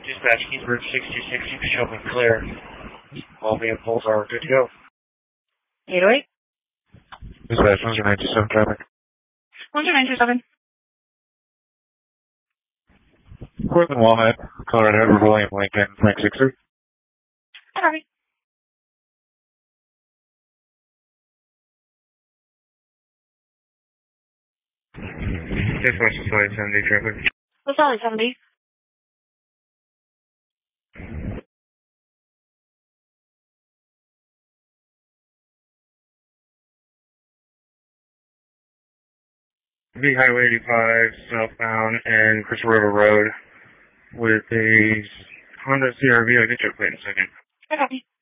Dispatch Keysburg 626, you can show me clear. All vehicles are good to go. 808? Dispatch 197 traffic. 197. Portland Walnut, Colorado, Edward William Lincoln, Frank 63. Copy. Dispatch Solid 70 traffic. Solid 70. V Highway 85 southbound and Crystal River Road with a Honda CRV. I'll get you a plate in a second. Copy.